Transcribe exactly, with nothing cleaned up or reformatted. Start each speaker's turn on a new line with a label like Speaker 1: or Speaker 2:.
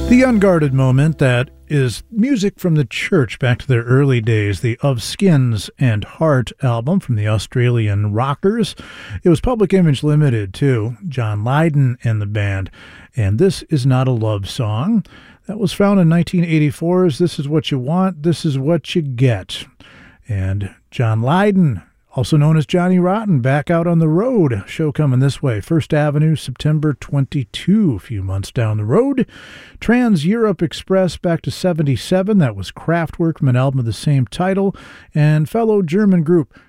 Speaker 1: The Unguarded Moment, that is music from the Church back to their early days, the Of Skins and Heart album from the Australian Rockers. It was Public Image Limited, too, John Lydon and the band. And This Is Not a Love Song. That was found in nineteen eighty-four's This Is What You Want, This Is What You Get. And John Lydon, also known as Johnny Rotten, back out on the road. Show coming this way. First Avenue, September twenty-second, a few months down the road. Trans-Europe Express back to seventy-seven. That was Kraftwerk from an album of the same title. And fellow German group